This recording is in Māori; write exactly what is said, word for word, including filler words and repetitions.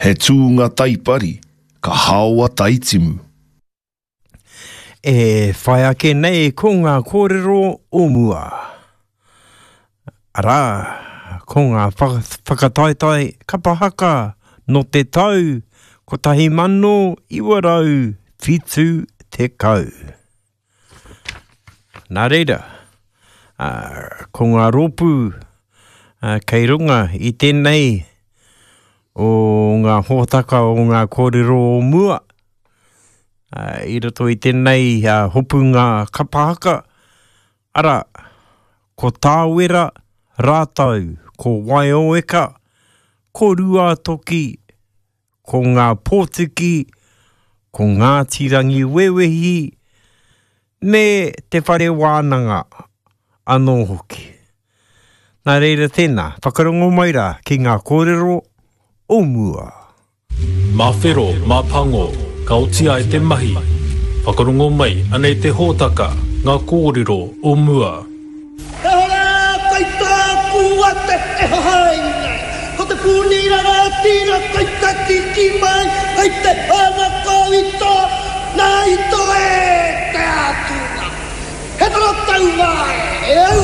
He tūnga taipari, ka haua taitimu. E whai ake nei ko ngā kōrero o mua. Arā, ko ngā whakataitai kapahaka no te tau, ko tahi mano iwarau whitu te kau. Nā reira, uh, ko ngā rōpū uh, kei runga i tēnei o ngā hōtaka o ngā kōrero o mua. Uh, I roto i tēnei uh, hopu ngā kapahaka. Ara, ko tāwera rātau, ko waioeka, ko rua toki, ko ngā pōtiki, ko ngā tirangi wewehi, me te whare wānanga anō hoki. Nā reira tēnā, whakarongo mai rā ki ngā kōrero o mua. Mā whero, mā pango, ka otia e te mahi. Whakarongo mai, anei te hōtaka, ngā kōrero o mua. E hora, kai tā kua te e hahai nei. Ko te pūnira ngā tira, kai tā tiki mai, kai te hana kawita, nā ito e te atunga. He tara tau mai, e au